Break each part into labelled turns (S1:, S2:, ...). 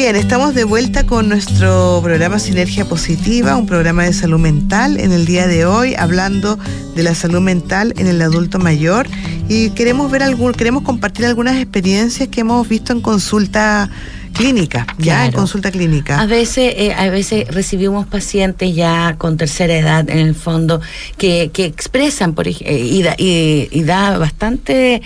S1: Bien, estamos de vuelta con nuestro programa Sinergia Positiva, un programa de salud mental en el día de hoy, hablando de la salud mental en el adulto mayor, y queremos compartir algunas experiencias que hemos visto en consulta clínica, en consulta clínica.
S2: A veces recibimos pacientes ya con tercera edad, en el fondo, que expresan, y da bastante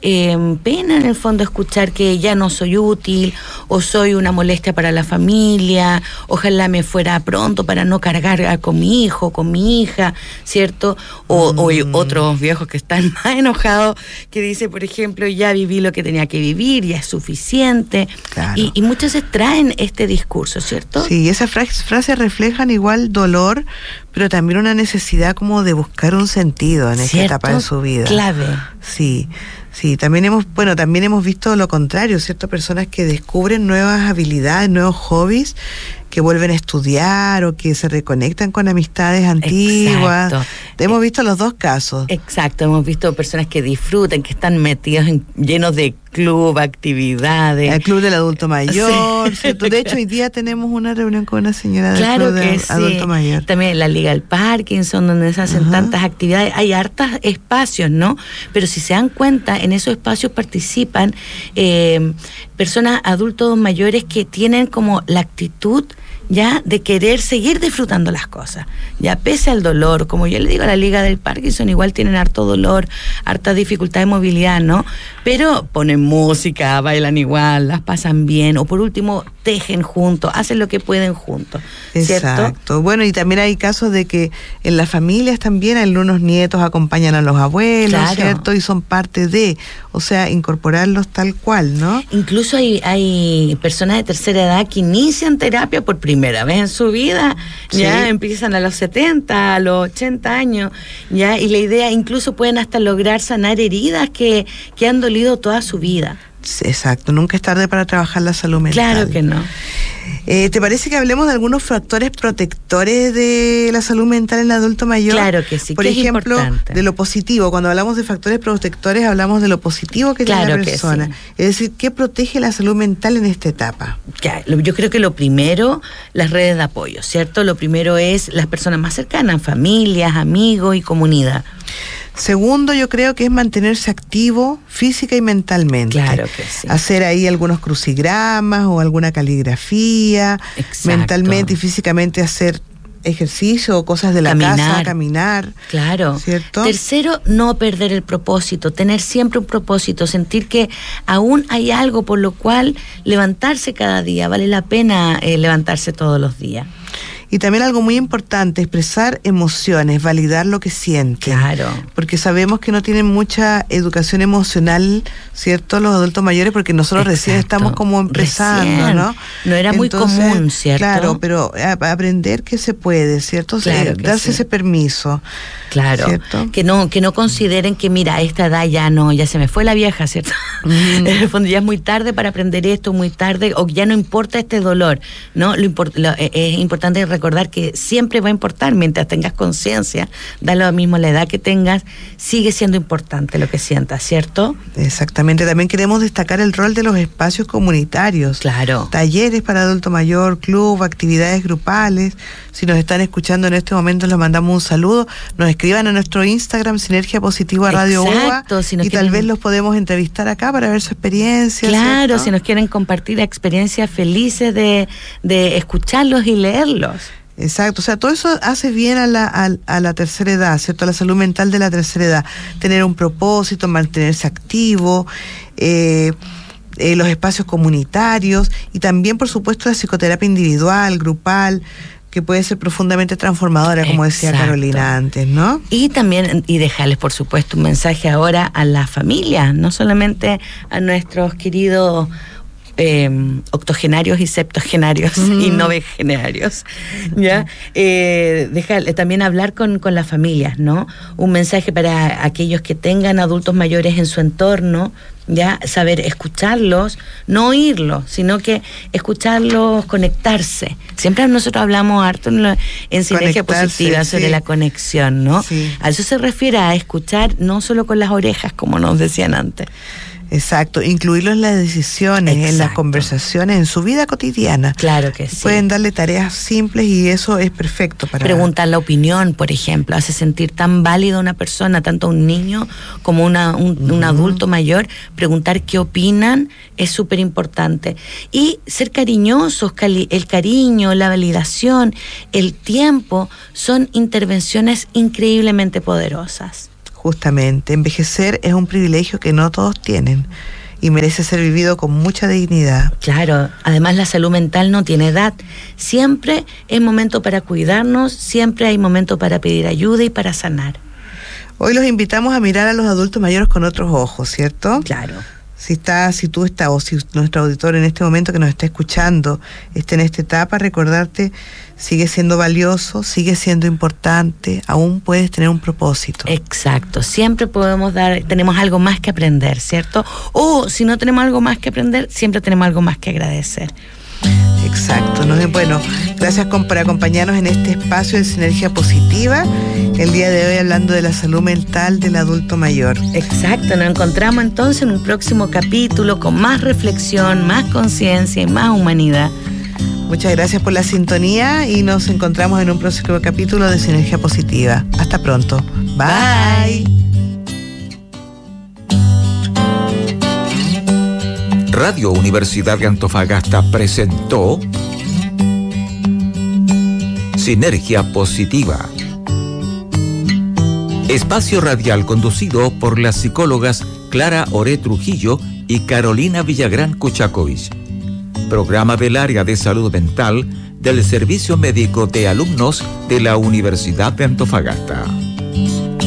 S2: pena, en el fondo, escuchar que ya no soy útil, o soy una molestia para la familia, ojalá me fuera pronto para no cargar con mi hijo, con mi hija, ¿cierto? O otros viejos que están más enojados, que dice, por ejemplo, ya viví lo que tenía que vivir, ya es suficiente.
S1: Claro.
S2: Y muchas veces traen este discurso, ¿cierto?
S1: Sí, esas frases reflejan igual dolor, pero también una necesidad como de buscar un sentido en esta etapa de su vida.
S2: Clave.
S1: Sí, también hemos visto lo contrario, ¿cierto? Personas que descubren nuevas habilidades, nuevos hobbies, que vuelven a estudiar o que se reconectan con amistades antiguas.
S2: Exacto.
S1: Hemos visto los dos casos.
S2: Exacto, hemos visto personas que disfrutan, que están metidos llenos de club, actividades.
S1: El club del adulto mayor,
S2: sí.
S1: ¿cierto? De hecho, hoy día tenemos una reunión con una señora del
S2: claro
S1: club del
S2: sí.
S1: adulto mayor.
S2: También la Liga del Parkinson, donde se hacen tantas actividades. Hay hartos espacios, ¿no? Pero si se dan cuenta, en esos espacios participan personas, adultos mayores, que tienen como la actitud ya de querer seguir disfrutando las cosas, ya pese al dolor. Como yo le digo, a la Liga del Parkinson igual tienen harto dolor, harta dificultad de movilidad, ¿no? Pero ponen música, bailan igual, las pasan bien, o por último tejen juntos, hacen lo que pueden juntos, ¿cierto?
S1: Exacto. Bueno, y también hay casos de que en las familias también algunos nietos acompañan a los abuelos, claro, ¿cierto? Y son parte de, o sea, incorporarlos tal cual, ¿no?
S2: Incluso hay personas de tercera edad que inician terapia por primera vez en su vida, ya empiezan a los 70, a los 80 años, ya, y la idea, incluso pueden hasta lograr sanar heridas que han dolido toda su vida.
S1: Exacto, nunca es tarde para trabajar la salud mental.
S2: Claro que no.
S1: ¿Te parece que hablemos de algunos factores protectores de la salud mental en el adulto mayor?
S2: Claro que sí.
S1: Por ejemplo, de lo positivo. Cuando hablamos de factores protectores, hablamos de lo positivo que tiene la persona. Sí. Es decir, ¿qué protege la salud mental en esta etapa?
S2: Yo creo que lo primero, las redes de apoyo, ¿cierto? Lo primero es las personas más cercanas, familias, amigos y comunidad.
S1: Segundo, yo creo que es mantenerse activo física y mentalmente.
S2: Claro que sí.
S1: Hacer ahí algunos crucigramas o alguna caligrafía.
S2: Exacto.
S1: Mentalmente y físicamente hacer ejercicio o cosas de la casa, caminar.
S2: Claro.
S1: ¿Cierto?
S2: Tercero, no perder el propósito, tener siempre un propósito, sentir que aún hay algo por lo cual levantarse cada día, vale la pena levantarse todos los días.
S1: Y también algo muy importante, expresar emociones, validar lo que sienten.
S2: Claro.
S1: Porque sabemos que no tienen mucha educación emocional, ¿cierto? Los adultos mayores, porque nosotros recién estamos como empezando, ¿no?
S2: No era muy común, ¿cierto?
S1: Claro, pero aprender que se puede, ¿cierto?
S2: Claro,
S1: darse ese permiso.
S2: Claro. ¿Cierto? Que no consideren que, mira, a esta edad ya se me fue la vieja, ¿cierto? En el fondo ya es muy tarde para aprender esto, muy tarde, o ya no importa este dolor, ¿no? Es importante recordar que siempre va a importar mientras tengas conciencia, da lo mismo la edad que tengas, sigue siendo importante lo que sientas, ¿cierto?
S1: Exactamente. También queremos destacar el rol de los espacios comunitarios.
S2: Claro.
S1: Talleres para adulto mayor, club, actividades grupales. Si nos están escuchando en este momento, les mandamos un saludo. Nos escriban a nuestro Instagram, Sinergia Positiva Radio UBA, y tal vez los podemos entrevistar acá para ver su experiencia.
S2: Claro,
S1: ¿cierto?
S2: Si nos quieren compartir experiencias felices de escucharlos y leerlos.
S1: Exacto, o sea, todo eso hace bien a la tercera edad, ¿cierto? A la salud mental de la tercera edad. Tener un propósito, mantenerse activo, los espacios comunitarios y también, por supuesto, la psicoterapia individual, grupal, que puede ser profundamente transformadora, como decía Carolina antes, ¿no? Y
S2: también, dejarles, por supuesto, un mensaje ahora a la familia, no solamente a nuestros queridos octogenarios y septogenarios y novegenarios, ¿ya? También hablar con las familias, ¿no? Un mensaje para aquellos que tengan adultos mayores en su entorno, ya, saber escucharlos, no oírlos, sino que escucharlos, conectarse. Siempre nosotros hablamos harto en Sinergia Positiva sobre la conexión, ¿no? Sí. A eso se refiere, a escuchar no solo con las orejas, como nos decían antes.
S1: Exacto, incluirlo en las decisiones, en las conversaciones, en su vida cotidiana.
S2: Claro que sí.
S1: Pueden darle tareas simples y eso es perfecto para...
S2: Preguntar la opinión, por ejemplo, hace sentir tan válido a una persona, tanto a un niño como un adulto mayor. Preguntar qué opinan es súper importante. Y ser cariñosos, el cariño, la validación, el tiempo, son intervenciones increíblemente poderosas.
S1: Justamente, envejecer es un privilegio que no todos tienen y merece ser vivido con mucha dignidad.
S2: Claro, además la salud mental no tiene edad. Siempre es momento para cuidarnos, siempre hay momento para pedir ayuda y para sanar.
S1: Hoy los invitamos a mirar a los adultos mayores con otros ojos, ¿cierto?
S2: Claro.
S1: Si tú estás, o si nuestro auditor en este momento que nos está escuchando está en esta etapa, recordarte, sigue siendo valioso, sigue siendo importante, aún puedes tener un propósito.
S2: Exacto, siempre tenemos algo más que aprender, ¿cierto? O si no tenemos algo más que aprender, siempre tenemos algo más que agradecer.
S1: Exacto. Bueno, gracias por acompañarnos en este espacio de Sinergia Positiva. El día de hoy hablando de la salud mental del adulto mayor.
S2: Exacto, nos encontramos entonces en un próximo capítulo con más reflexión, más conciencia y más humanidad.
S1: Muchas gracias por la sintonía y nos encontramos en un próximo capítulo de Sinergia Positiva. Hasta pronto. Bye.
S3: Radio Universidad de Antofagasta presentó Sinergia Positiva. Espacio radial conducido por las psicólogas Clara Oré Trujillo y Carolina Villagrán Kuchakovich. Programa del área de salud mental del Servicio Médico de Alumnos de la Universidad de Antofagasta.